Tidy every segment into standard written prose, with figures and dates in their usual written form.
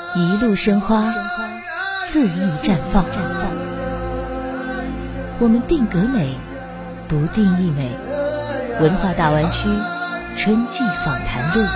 一路生花，恣意绽放。我们定格美，不定义美。文化大湾区春季访谈录。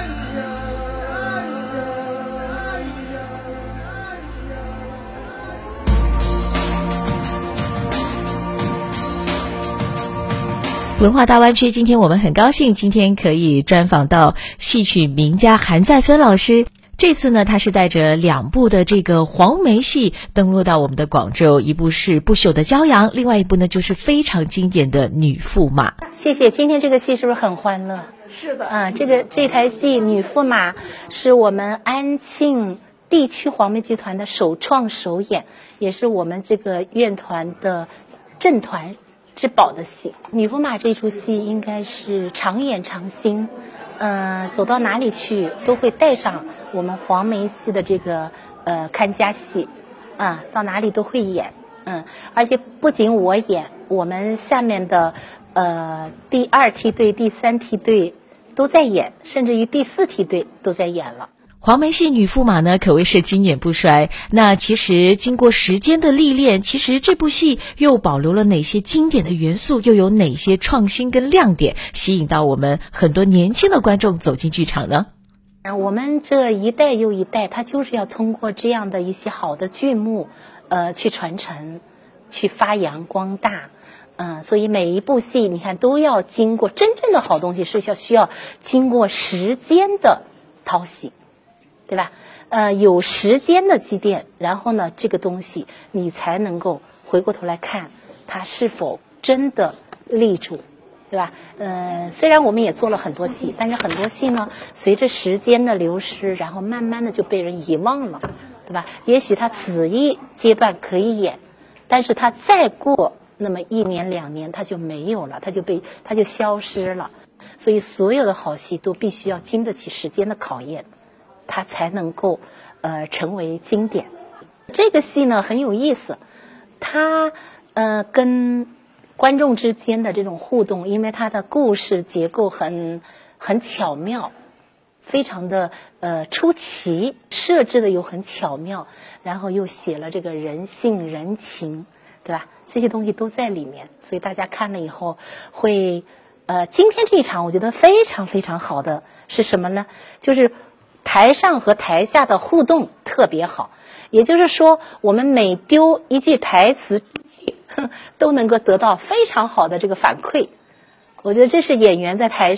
文化大湾区，今天我们很高兴，今天可以专访到戏曲名家韩再芬老师。这次呢，他是带着2部的这个黄梅戏登陆到我们的广州，一部是不朽的骄阳，另外一部呢就是非常经典的女驸马。 谢谢。今天这个戏是不是很欢乐？ 是的。 这台戏女驸马是我们安庆地区黄梅剧团的首创首演，也是我们这个院团的镇团之宝的戏。女驸马这出戏应该是常演常新，走到哪里去都会带上我们黄梅戏的这个看家戏，到哪里都会演，而且不仅我演，我们下面的第2梯队、第3梯队都在演，甚至于第4梯队都在演了。 黄梅戏女驸马呢，可谓是经典不衰。那其实经过时间的历练，其实这部戏又保留了哪些经典的元素，又有哪些创新跟亮点，吸引到我们很多年轻的观众走进剧场呢？ 我们这一代又一代，它就是要通过这样的一些好的剧目，去传承，去发扬光大。所以每一部戏，你看都要经过真正的好东西，是需要经过时间的淘洗。对吧？有时间的积淀，然后呢，这个东西你才能够回过头来看它是否真的立住，对吧？虽然我们也做了很多戏，但是很多戏呢，随着时间的流失，然后慢慢的就被人遗忘了，对吧？也许它此一阶段可以演，但是它再过那么1年2年，它就没有了，它就消失了。所以所有的好戏都必须要经得起时间的考验，它才能够成为经典。这个戏呢很有意思，它跟观众之间的这种互动，因为它的故事结构很巧妙，非常的出奇，设置的又很巧妙，然后又写了这个人性人情，对吧？这些东西都在里面，所以大家看了以后会今天这一场我觉得非常非常好的是什么呢？就是台上和台下的互动特别好，也就是说我们每丢一句台词出去都能够得到非常好的这个反馈。我觉得这是演员在台